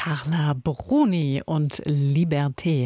Carla Bruni und Liberté.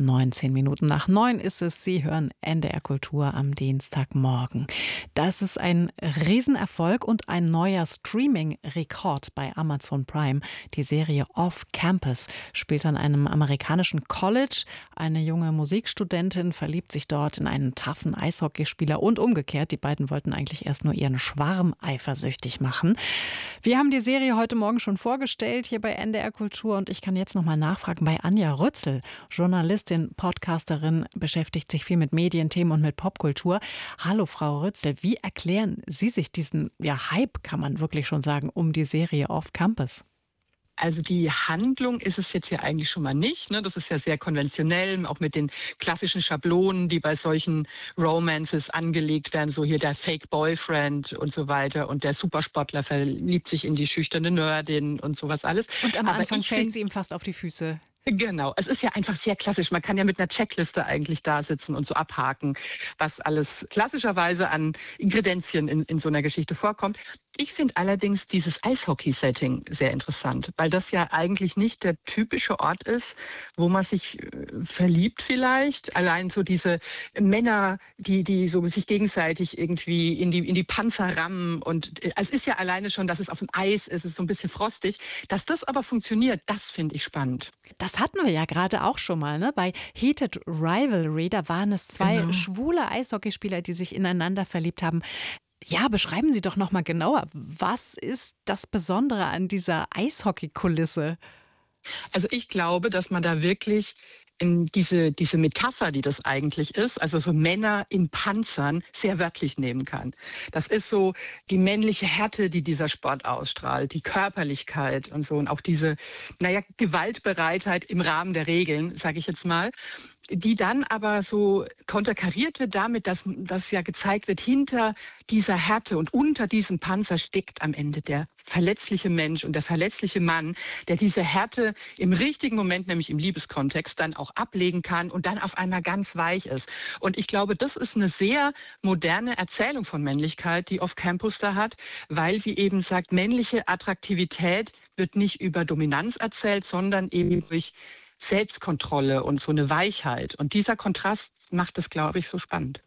19 Minuten nach 9 ist es. Sie hören NDR Kultur am Dienstagmorgen. Das ist ein Riesenerfolg und ein neuer Streaming-Rekord bei Amazon Prime. Die Serie Off Campus spielt an einem amerikanischen College. Eine junge Musikstudentin verliebt sich dort in einen taffen Eishockeyspieler und umgekehrt. Die beiden wollten eigentlich erst nur ihren Schwarm eifersüchtig machen. Wir haben die Serie heute Morgen schon vorgestellt hier bei NDR Kultur und ich kann jetzt nochmal nachfragen bei Anja Rützel, Journalistin, Podcasterin, beschäftigt sich viel mit Medienthemen und mit Popkultur. Hallo Frau Rützel, wie erklären Sie sich diesen Hype, kann man wirklich schon sagen, um die Serie Off Campus? Also die Handlung ist es jetzt ja eigentlich schon mal nicht. Ne? Das ist ja sehr konventionell, auch mit den klassischen Schablonen, die bei solchen Romances angelegt werden. So hier der Fake Boyfriend und so weiter. Und der Supersportler verliebt sich in die schüchterne Nerdin und sowas alles. Und am Anfang fällt sie ihm fast auf die Füße. Genau, es ist ja einfach sehr klassisch. Man kann ja mit einer Checkliste eigentlich da sitzen und so abhaken, was alles klassischerweise an Ingredienzien in so einer Geschichte vorkommt. Ich finde allerdings dieses Eishockey-Setting sehr interessant, weil das ja eigentlich nicht der typische Ort ist, wo man sich verliebt vielleicht. Allein so diese Männer, die so sich gegenseitig irgendwie in die Panzer rammen. Und es ist ja alleine schon, dass es auf dem Eis ist, es ist so ein bisschen frostig. Dass das aber funktioniert, das finde ich spannend. Das hatten wir ja gerade auch schon mal, ne? Bei Heated Rivalry, da waren es zwei schwule Eishockeyspieler, die sich ineinander verliebt haben. Ja, beschreiben Sie doch noch mal genauer. Was ist das Besondere an dieser Eishockey-Kulisse? Also ich glaube, dass man da wirklich in diese Metapher, die das eigentlich ist, also so Männer in Panzern, sehr wörtlich nehmen kann. Das ist so die männliche Härte, die dieser Sport ausstrahlt, die Körperlichkeit und so und auch diese, Gewaltbereitheit im Rahmen der Regeln, sage ich jetzt mal, die dann aber so konterkariert wird damit, dass ja gezeigt wird, hinter dieser Härte und unter diesem Panzer steckt am Ende der verletzliche Mensch und der verletzliche Mann, der diese Härte im richtigen Moment, nämlich im Liebeskontext, dann auch ablegen kann und dann auf einmal ganz weich ist. Und ich glaube, das ist eine sehr moderne Erzählung von Männlichkeit, die Off Campus da hat, weil sie eben sagt, männliche Attraktivität wird nicht über Dominanz erzählt, sondern eben durch Selbstkontrolle und so eine Weichheit. Und dieser Kontrast macht es, glaube ich, so spannend.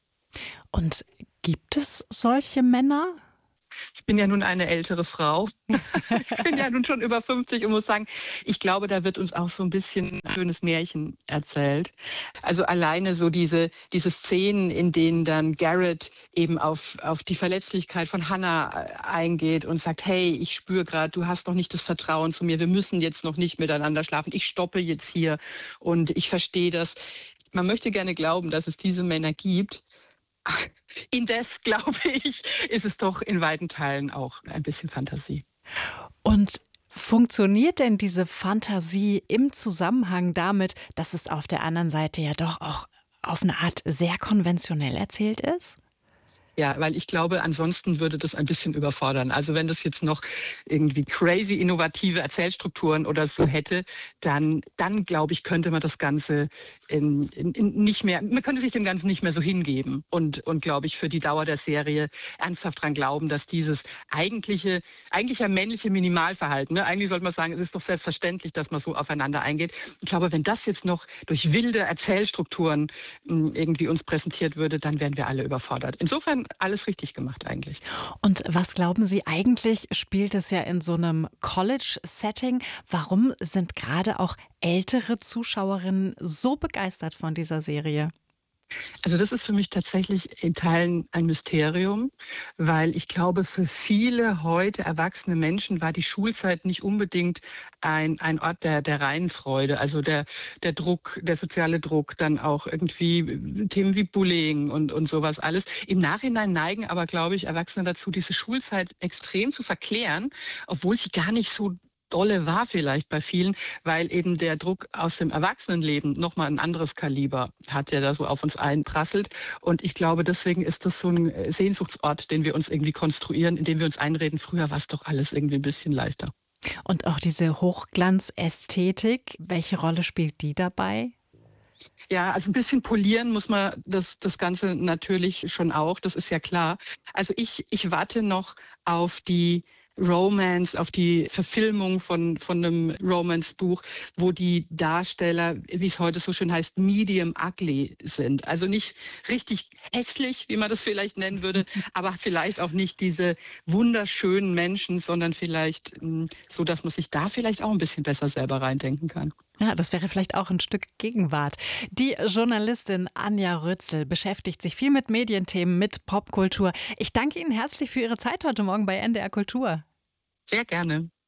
Und gibt es solche Männer? Ich bin ja nun eine ältere Frau. Ich bin ja nun schon über 50 und muss sagen, ich glaube, da wird uns auch so ein bisschen ein schönes Märchen erzählt. Also alleine so diese Szenen, in denen dann Garrett eben auf die Verletzlichkeit von Hannah eingeht und sagt, hey, ich spüre gerade, du hast noch nicht das Vertrauen zu mir, wir müssen jetzt noch nicht miteinander schlafen, ich stoppe jetzt hier und ich verstehe das. Man möchte gerne glauben, dass es diese Männer gibt. Indes, glaube ich, ist es doch in weiten Teilen auch ein bisschen Fantasie. Und funktioniert denn diese Fantasie im Zusammenhang damit, dass es auf der anderen Seite ja doch auch auf eine Art sehr konventionell erzählt ist? Ja, weil ich glaube, ansonsten würde das ein bisschen überfordern. Also wenn das jetzt noch irgendwie crazy innovative Erzählstrukturen oder so hätte, dann glaube ich, könnte man das Ganze nicht mehr, man könnte sich dem Ganzen nicht mehr so hingeben und glaube ich, für die Dauer der Serie ernsthaft dran glauben, dass dieses eigentlich ja männliche Minimalverhalten, ne? Eigentlich sollte man sagen, es ist doch selbstverständlich, dass man so aufeinander eingeht. Ich glaube, wenn das jetzt noch durch wilde Erzählstrukturen irgendwie uns präsentiert würde, dann wären wir alle überfordert. Insofern alles richtig gemacht eigentlich. Und was glauben Sie eigentlich, spielt es ja in so einem College-Setting? Warum sind gerade auch ältere Zuschauerinnen so begeistert von dieser Serie? Also das ist für mich tatsächlich in Teilen ein Mysterium, weil ich glaube, für viele heute erwachsene Menschen war die Schulzeit nicht unbedingt ein Ort der reinen Freude. Also der Druck, der soziale Druck, dann auch irgendwie Themen wie Bullying und sowas alles. Im Nachhinein neigen aber, glaube ich, Erwachsene dazu, diese Schulzeit extrem zu verklären, obwohl sie gar nicht so dolle war vielleicht bei vielen, weil eben der Druck aus dem Erwachsenenleben nochmal ein anderes Kaliber hat, der da so auf uns einprasselt. Und ich glaube, deswegen ist das so ein Sehnsuchtsort, den wir uns irgendwie konstruieren, indem wir uns einreden, früher war es doch alles irgendwie ein bisschen leichter. Und auch diese Hochglanzästhetik, welche Rolle spielt die dabei? Ja, also ein bisschen polieren muss man das Ganze natürlich schon auch, das ist ja klar. Also ich warte noch auf die Romance, auf die Verfilmung von einem Romance-Buch, wo die Darsteller, wie es heute so schön heißt, medium ugly sind. Also nicht richtig hässlich, wie man das vielleicht nennen würde, aber vielleicht auch nicht diese wunderschönen Menschen, sondern vielleicht so, dass man sich da vielleicht auch ein bisschen besser selber reindenken kann. Ja, das wäre vielleicht auch ein Stück Gegenwart. Die Journalistin Anja Rützel beschäftigt sich viel mit Medienthemen, mit Popkultur. Ich danke Ihnen herzlich für Ihre Zeit heute Morgen bei NDR Kultur. Sehr gerne.